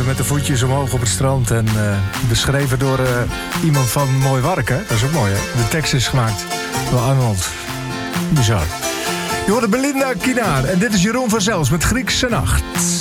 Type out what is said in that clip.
met de voetjes omhoog op het strand. En beschreven door iemand van Mooi Warken. Dat is ook mooi, hè? De tekst is gemaakt door Arnold. Bizar. Je hoort Belinda Kinaar. En dit is Jeroen van Zels met Griekse Nacht.